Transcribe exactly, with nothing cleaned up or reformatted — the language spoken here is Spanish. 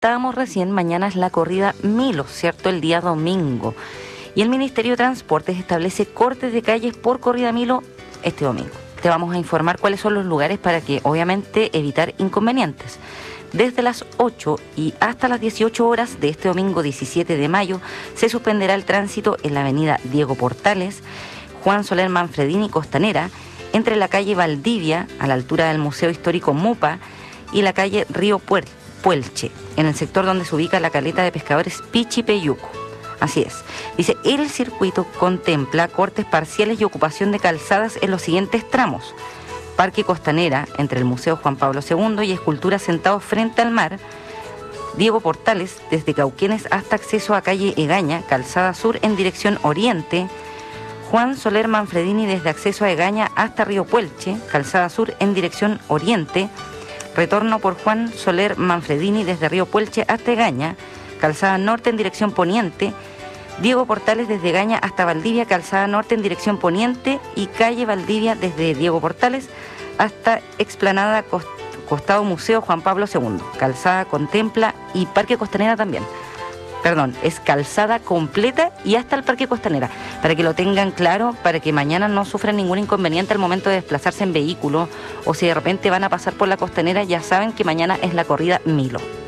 comentábamos recién, mañana es la corrida Milo, ¿cierto? El día domingo. Y el Ministerio de Transportes establece cortes de calles por corrida Milo este domingo. Te vamos a informar cuáles son los lugares para que, obviamente, evitar inconvenientes. Desde las ocho y hasta las dieciocho horas de este domingo diecisiete de mayo se suspenderá el tránsito en la avenida Diego Portales, Juan Soler Manfredini Costanera, entre la calle Valdivia, a la altura del Museo Histórico Mupa, y la calle Río Puelche, en el sector donde se ubica la caleta de pescadores Pichipeyuco. Así es. Dice, el circuito contempla cortes parciales y ocupación de calzadas en los siguientes tramos: Parque Costanera, entre el Museo Juan Pablo segundo y Escultura Sentados frente al mar; Diego Portales, desde Cauquenes hasta acceso a calle Egaña, calzada sur en dirección oriente; Juan Soler Manfredini, desde acceso a Egaña hasta Río Puelche, calzada sur en dirección oriente; retorno por Juan Soler Manfredini, desde Río Puelche hasta Egaña, calzada norte en dirección poniente; Diego Portales, desde Egaña hasta Valdivia, calzada norte en dirección poniente; y calle Valdivia, desde Diego Portales hasta explanada Cost- costado Museo Juan Pablo segundo, calzada contempla, y Parque Costanera también. Perdón, es calzada completa y hasta el Parque Costanera, para que lo tengan claro, para que mañana no sufran ningún inconveniente al momento de desplazarse en vehículo, o si de repente van a pasar por la Costanera, ya saben que mañana es la corrida Milo.